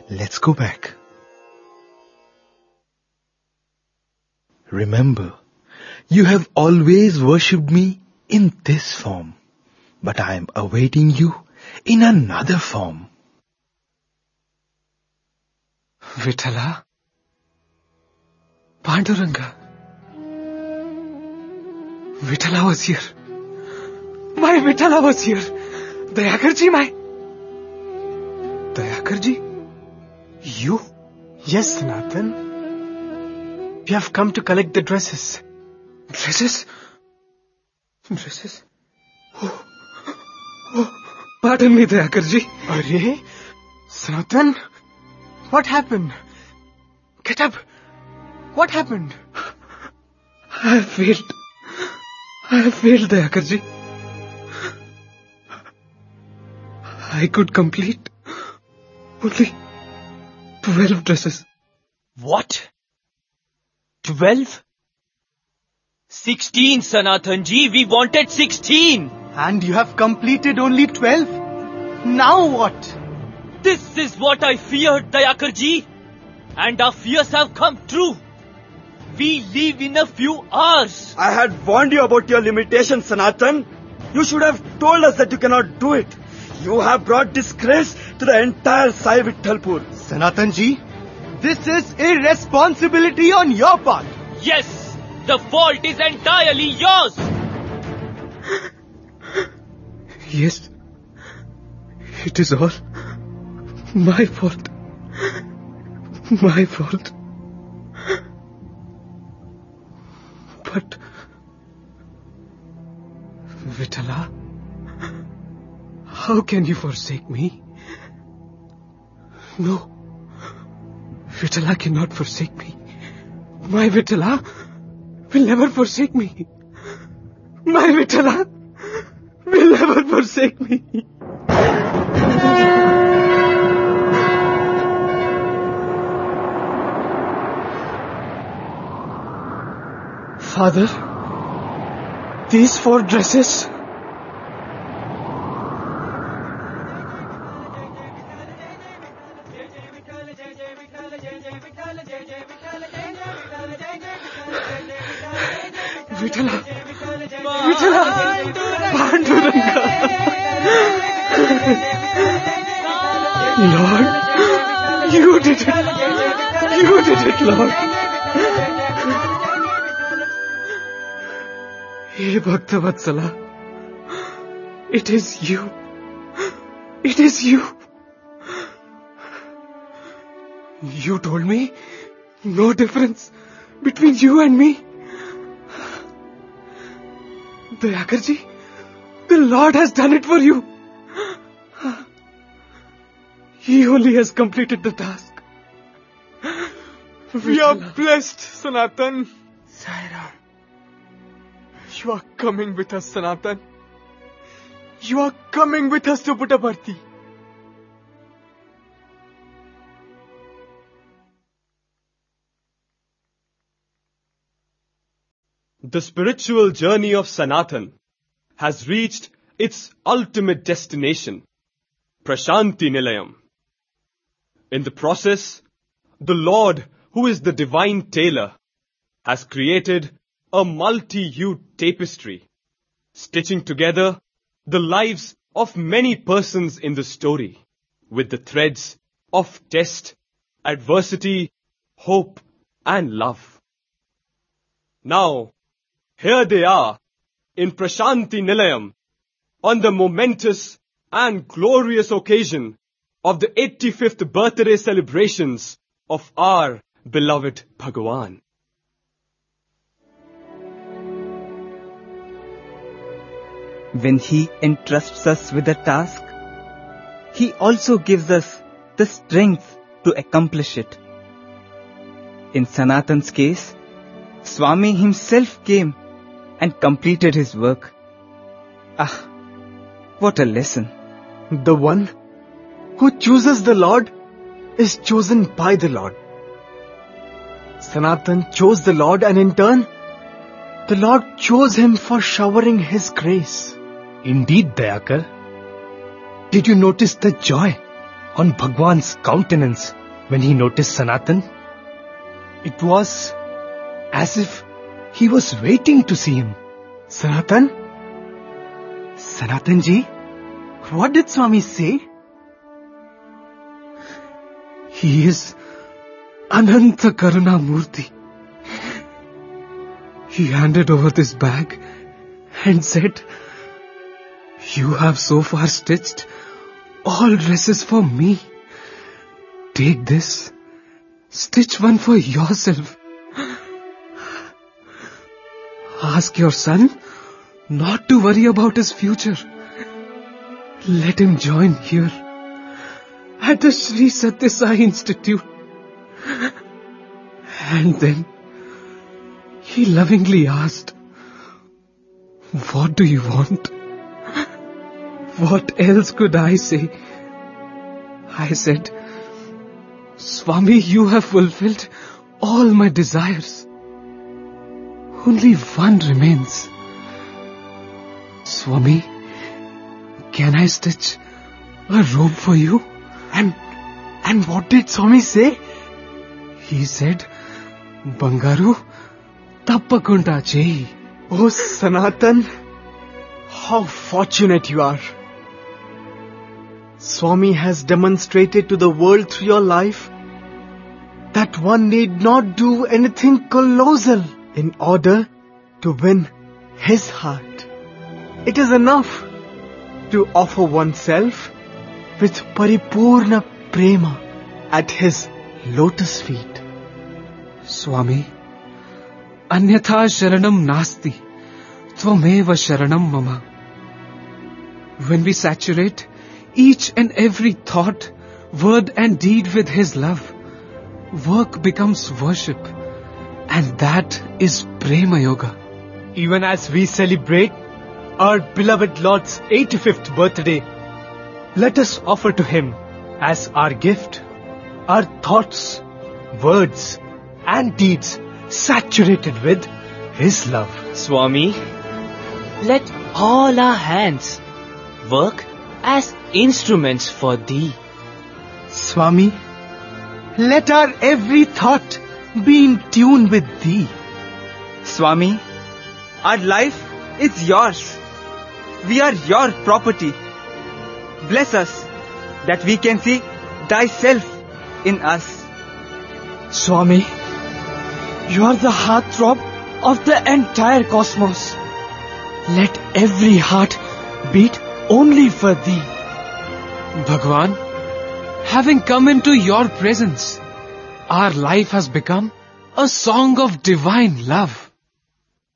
let's go back. Remember, you have always worshipped me in this form, but I am awaiting you in another form. Vithala, Panduranga. Vithala was here. My Vithala was here. Dayakarji, Dayakarji? You? Yes, Sanatan. We have come to collect the dresses. Dresses? Dresses? Oh, pardon me, Dayakarji. Arre? Sanatan? What happened? Get up. What happened? I have failed, Dayakarji. I could complete only 12 dresses. What? 12? 16, Sanatan-ji. We wanted 16. And you have completed only 12? Now what? This is what I feared, Dayakarji. And our fears have come true. We leave in a few hours. I had warned you about your limitations, Sanatan. You should have told us that you cannot do it. You have brought disgrace to the entire Sai Vithalpur. Sanatan ji, this is irresponsibility on your part. Yes, the fault is entirely yours. Yes, it is all my fault. My fault. But, Vithala, how can you forsake me? No, Vithala cannot forsake me. My Vithala will never forsake me. My Vithala will never forsake me. Father, these 4 dresses. Vithala, Panduranga. Lord, you did it. You did it, Lord. Hey Bhaktavatsala, it is you. It is you. You told me no difference between you and me. Dayakarji, the Lord has done it for you. He only has completed the task. We are blessed, Sanatan. Saira. You are coming with us, Sanatan. You are coming with us to Puttaparthi. The spiritual journey of Sanatan has reached its ultimate destination, Prashanti Nilayam. In the process, the Lord, who is the divine tailor, has created a multi-hued tapestry, stitching together the lives of many persons in the story with the threads of test, adversity, hope and love. Now, here they are in Prashanti Nilayam on the momentous and glorious occasion of the 85th birthday celebrations of our beloved Bhagavan. When He entrusts us with a task, He also gives us the strength to accomplish it. In Sanatan's case, Swami himself came and completed his work. Ah, what a lesson. The one who chooses the Lord is chosen by the Lord. Sanatan chose the Lord, and in turn, the Lord chose him for showering His grace. Indeed, Dayakar. Did you notice the joy on Bhagwan's countenance when he noticed Sanatan? It was as if he was waiting to see him. Sanatan? Sanatan ji, what did Swami say? He is Ananta Karuna Murti. He handed over this bag and said, "You have so far stitched all dresses for me. Take this, stitch one for yourself. Ask your son not to worry about his future. Let him join here at the Sri Satya Sai Institute." And then he lovingly asked, "What do you want?" What else could I say? I said, "Swami, you have fulfilled all my desires. Only one remains. Swami, can I stitch a robe for you?" And what did Swami say? He said, "Bangaru, tappakunda cheyi." Oh Sanatan, how fortunate you are. Swami has demonstrated to the world through your life that one need not do anything colossal in order to win his heart. It is enough to offer oneself with paripurna prema at his lotus feet. Swami, anyatha sharanam nasti, tvameva sharanam mama. When we saturate each and every thought, word and deed with His love, work becomes worship, and that is Prema Yoga. Even as we celebrate our beloved Lord's 85th birthday, let us offer to Him as our gift our thoughts, words and deeds saturated with His love. Swami, let all our hands work as instruments for Thee. Swami, let our every thought be in tune with Thee. Swami, our life is yours. We are your property. Bless us that we can see Thyself in us. Swami, you are the heartthrob of the entire cosmos. Let every heart beat only for Thee. Bhagwan, having come into your presence, our life has become a song of divine love.